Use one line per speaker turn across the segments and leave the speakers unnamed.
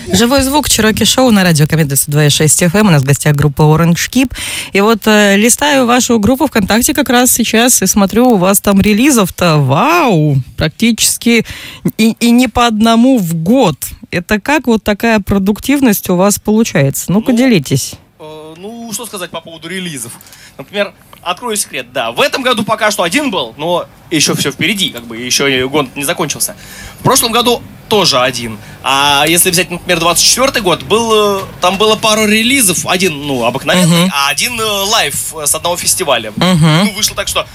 Живой звук, Чироки Шоу на радио Комета 102.6 FM. У нас в гостях группа Orange Keep. И вот листаю вашу группу ВКонтакте как раз сейчас и смотрю, у вас там релизов-то, вау, практически и не по одному в год. Это как вот такая продуктивность у вас получается? Ну, поделитесь.
Ну, что сказать по поводу релизов? Например, открою секрет, да, в этом году пока что один был, но еще все впереди, как бы, еще год не закончился. В прошлом году тоже один. А если взять, например, 24-й год, там было пару релизов, один, ну, обыкновенный, а один лайв с одного фестиваля. Ну, вышло так, что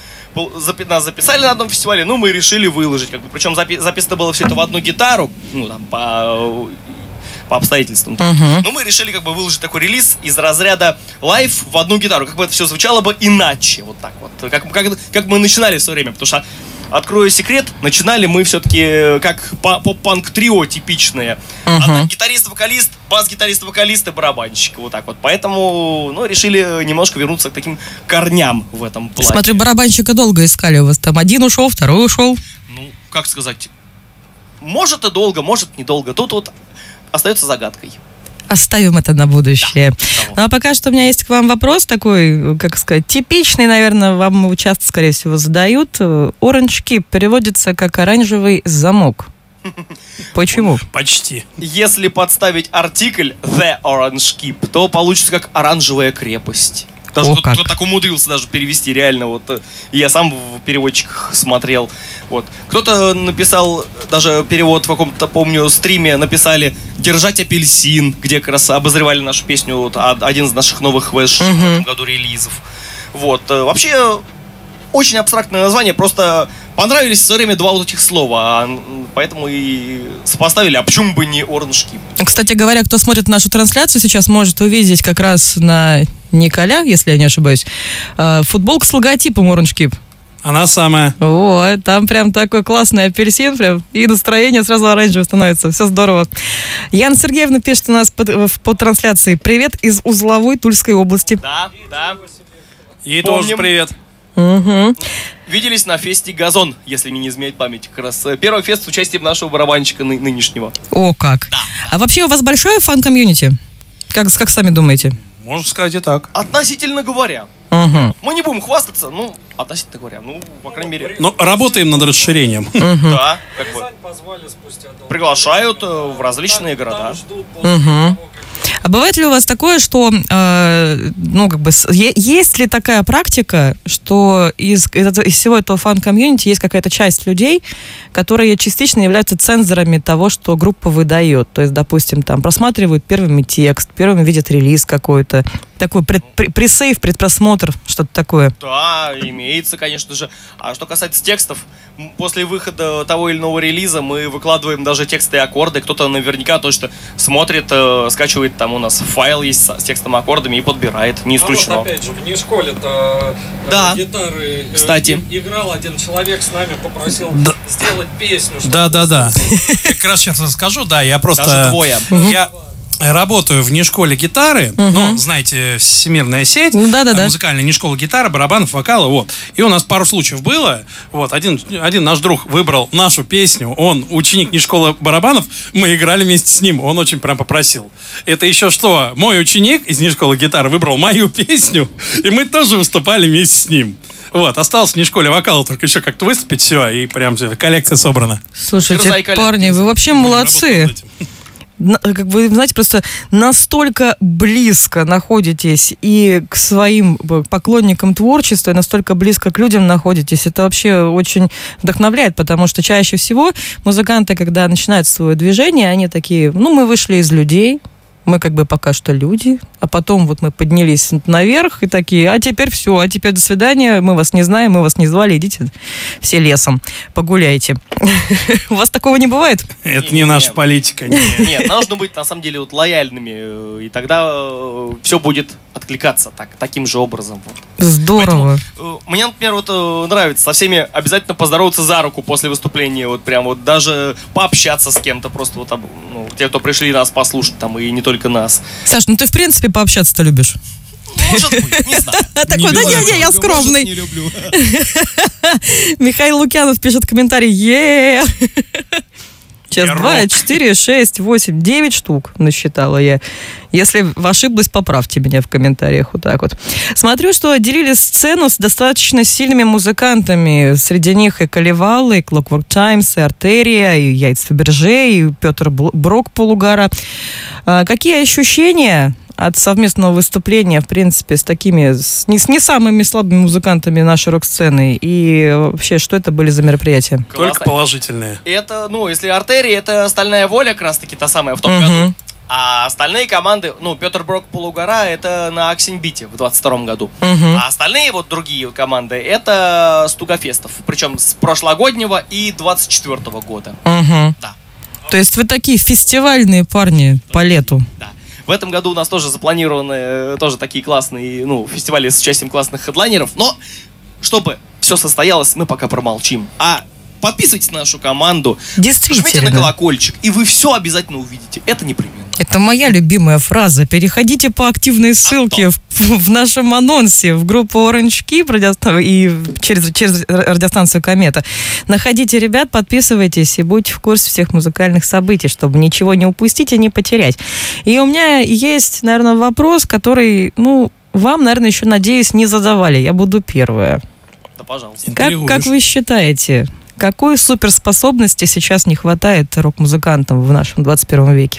нас записали на одном фестивале, ну, мы решили выложить, как бы, причем записано было все это в одну гитару, ну, там, по обстоятельствам. Но мы решили как бы выложить такой релиз из разряда лайв в одну гитару. Как бы это все звучало бы иначе. Вот так вот. Как мы начинали в свое время. Потому что, открою секрет, начинали мы все-таки как поп-панк трио типичные. Гитарист-вокалист, бас-гитарист-вокалист и барабанщик. Вот так вот. Поэтому, ну, решили немножко вернуться к таким корням в этом плане.
Смотрю, барабанщика долго искали у вас. Там один ушел, второй ушел.
Ну, как сказать, может и долго, может недолго. Тут вот остается загадкой.
Оставим это на будущее. Да, ну, а пока что у меня есть к вам вопрос такой, как сказать, типичный, наверное, вам его часто, скорее всего, задают. Orange Keep переводится как оранжевый замок. Почему?
Почти.
Если подставить артикль The Orange Keep, то получится как оранжевая крепость. Даже кто так умудрился даже перевести, реально, вот я сам в переводчиках смотрел. Вот. Кто-то написал, даже перевод в каком-то, помню, стриме написали «Держать апельсин», где как раз обозревали нашу песню, вот, один из наших новых в этом году релизов. Вот. Вообще, очень абстрактное название, просто понравились в свое время два вот этих слова, поэтому и сопоставили, а почему бы не Orange Keep?
Кстати говоря, кто смотрит нашу трансляцию сейчас, может увидеть как раз на Николя, если я не ошибаюсь, футболку с логотипом Orange Keep.
Она самая.
О, там прям такой классный апельсин, прям, и настроение сразу оранжевое становится. Все здорово. Яна Сергеевна пишет у нас по трансляции: привет из Узловой Тульской области.
Да.
Ей тоже привет.
Виделись на фесте «Газон», если мне не изменяет память. Как раз первый фест с участием нашего барабанщика нынешнего.
О, как.
Да.
А вообще у вас большое фан-комьюнити? Как сами думаете?
Можно сказать и так.
Относительно говоря. Мы не будем хвастаться, ну, относительно говоря, ну, по крайней мере.
Но работаем над расширением.
Да, как бы. Приглашают в различные города.
А бывает ли у вас такое, что, ну, как бы, есть ли такая практика, что из всего этого фан-комьюнити есть какая-то часть людей, которые частично являются цензорами того, что группа выдает? То есть, допустим, там просматривают первыми текст, первыми видят релиз какой-то, такой пресейв, предпросмотр, что-то такое.
Да, имеется, конечно же. А что касается текстов, после выхода того или иного релиза мы выкладываем даже тексты и аккорды. Кто-то наверняка точно смотрит, скачивает, там у нас файл есть с текстом и аккордами и подбирает, не исключено.
Вот опять же, в Нишколе-то гитары
кстати.
Играл один человек с нами, попросил сделать песню.
Да. Как раз сейчас расскажу, да, я просто...
Даже двое.
Я работаю в Нишколе гитары, ну, знаете, всемирная сеть, музыкальная Нишкола гитара, барабанов, вокала, вот. И у нас пару случаев было, вот, один наш друг выбрал нашу песню, он ученик Нишколы барабанов, мы играли вместе с ним, он очень прям попросил. Это еще что, мой ученик из Нишколы гитары выбрал мою песню, и мы тоже выступали вместе с ним. Вот, осталось в Нишколе вокала только еще как-то выступить, все, и прям коллекция собрана.
Слушайте, парни, вы вообще молодцы. Как вы знаете, просто настолько близко находитесь и к своим поклонникам творчества, и настолько близко к людям находитесь. Это вообще очень вдохновляет, потому что чаще всего музыканты, когда начинают свое движение, они такие: ну, мы вышли из людей, мы как бы пока что люди, а потом вот мы поднялись наверх и такие: а теперь все, а теперь до свидания, мы вас не знаем, мы вас не звали, идите все лесом, погуляйте. У вас такого не бывает?
Это не наша политика.
Нет, нужно быть на самом деле вот лояльными, и тогда все будет откликаться таким же образом.
Здорово.
Поэтому, мне, например, вот нравится со всеми обязательно поздороваться за руку после выступления, вот прям вот даже пообщаться с кем-то, просто вот ну, те, кто пришли нас послушать, там, и не только нас.
Саш, ну ты в принципе пообщаться-то любишь?
Может быть, не знаю.
Такой, да не, я скромный.
Не люблю.
Михаил Лукьянов пишет комментарий: Сейчас 2, 4, 6, 8, 9 штук насчитала я. Если ошиблась, поправьте меня в комментариях. Вот так вот. Смотрю, что отделили сцену с достаточно сильными музыкантами. Среди них и Калевал, и Clockwork Times, и Артерия, и Яйц Фаберже, и Петр Брок Полугара. Какие ощущения от совместного выступления, в принципе, с такими, не самыми слабыми музыкантами нашей рок-сцены? И вообще, что это были за мероприятия?
Только положительные.
Это, если Артерия, это «Стальная воля», как раз-таки та самая в том году. А остальные команды, Петр Брок Полугора, это на Аксенбите в 22-м году. А остальные другие команды, это Стугафестов. Причем с прошлогоднего и 24-го года.
Да. То есть вы такие фестивальные парни по лету.
Да. В этом году у нас тоже запланированы тоже такие классные, фестивали с участием классных хедлайнеров. Но, чтобы все состоялось, мы пока промолчим. А подписывайтесь на нашу команду, жмите на колокольчик, и вы все обязательно увидите. Это непременно.
Это моя любимая фраза. Переходите по активной ссылке в нашем анонсе в группу Orange Key и через радиостанцию Комета. Находите ребят, подписывайтесь и будьте в курсе всех музыкальных событий, чтобы ничего не упустить и не потерять. И у меня есть, наверное, вопрос, который, вам, наверное, еще, надеюсь, не задавали. Я буду первая.
Да, пожалуйста.
Как вы считаете, какой суперспособности сейчас не хватает рок-музыкантам в нашем 21 веке?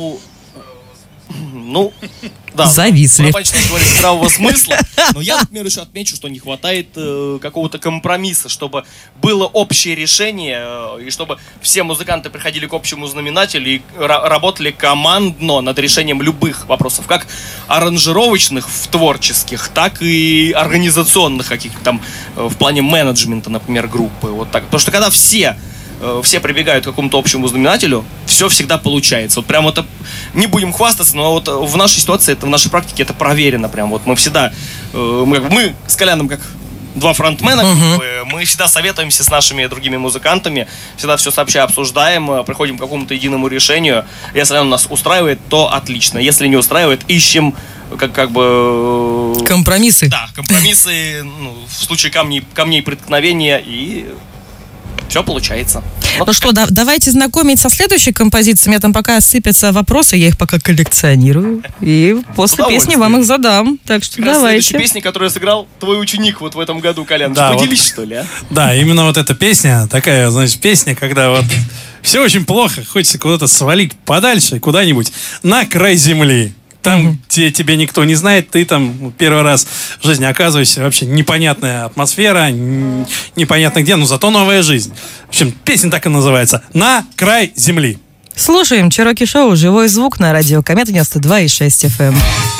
Да.
Зависли.
Мы обычно говорим здравого смысла, но я, например, еще отмечу, что не хватает какого-то компромисса, чтобы было общее решение, и чтобы все музыканты приходили к общему знаменателю и работали командно над решением любых вопросов, как аранжировочных в творческих, так и организационных каких-то там в плане менеджмента, например, группы. Вот так. Потому что когда все прибегают к какому-то общему знаменателю, все всегда получается. Вот прям это, не будем хвастаться, но вот в нашей ситуации, в нашей практике это проверено прям. Вот мы всегда, мы с Коляном как два фронтмена, мы всегда советуемся с нашими другими музыкантами, всегда все сообща обсуждаем, приходим к какому-то единому решению. Если оно нас устраивает, то отлично. Если не устраивает, ищем
компромиссы.
Да, компромиссы, в случае камней преткновения, и все получается.
Ну что, давайте знакомить со следующей композицией. У меня там пока сыпятся вопросы, я их пока коллекционирую. И после песни вам их задам. Так что давайте.
Следующая песня, которую сыграл твой ученик вот в этом году, Колян.
Да,
поделись, что ли, а?
Да, именно вот эта песня, такая, значит, песня, когда вот все очень плохо, хочется куда-то свалить подальше, куда-нибудь на край земли. Там, где тебя никто не знает, ты там первый раз в жизни оказываешься, вообще непонятная атмосфера, непонятно где, но зато новая жизнь. В общем, песня так и называется «На край земли».
Слушаем Чероки Шоу «Живой звук» на радио Комета 92,6 FM.